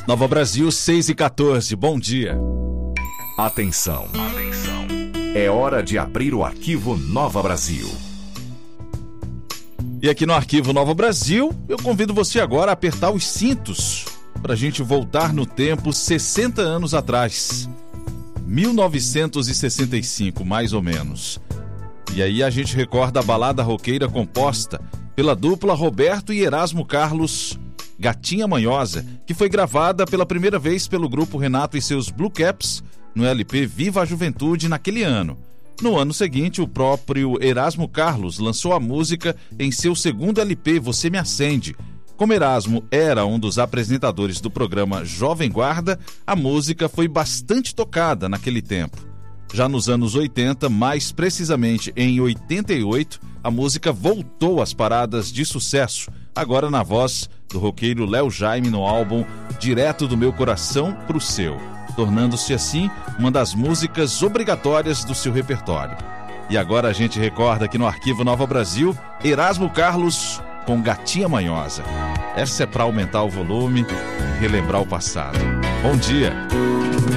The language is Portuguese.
Nova Brasil, 6h14, bom dia. Atenção. É hora de abrir o arquivo Nova Brasil. E aqui no arquivo Nova Brasil, eu convido você agora a apertar os cintos para a gente voltar no tempo 60 anos atrás. 1965, mais ou menos. E aí a gente recorda a balada roqueira composta pela dupla Roberto e Erasmo Carlos, Gatinha Manhosa, que foi gravada pela primeira vez pelo grupo Renato e seus Blue Caps no LP Viva a Juventude naquele ano. No ano seguinte, o próprio Erasmo Carlos lançou a música em seu segundo LP, Você Me Acende. Como Erasmo era um dos apresentadores do programa Jovem Guarda, a música foi bastante tocada naquele tempo. Já nos anos 80, mais precisamente em 88, a música voltou às paradas de sucesso, agora na voz do roqueiro Léo Jaime no álbum Direto do Meu Coração pro Seu, tornando-se assim uma das músicas obrigatórias do seu repertório. E agora a gente recorda aqui no Arquivo Nova Brasil, Erasmo Carlos com Gatinha Manhosa. Essa é para aumentar o volume e relembrar o passado. Bom dia!